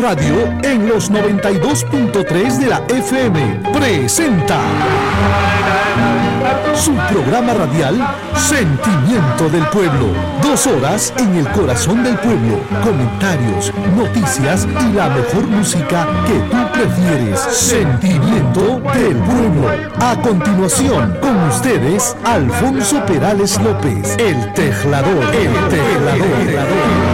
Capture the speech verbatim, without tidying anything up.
Radio en los noventa y dos punto tres de la F M presenta su programa radial Sentimiento del Pueblo. Dos horas en el corazón del pueblo. Comentarios, noticias y la mejor música que tú prefieres. Sentimiento del Pueblo. A continuación, con ustedes, Alfonso Perales López, el tejlador. El tejlador.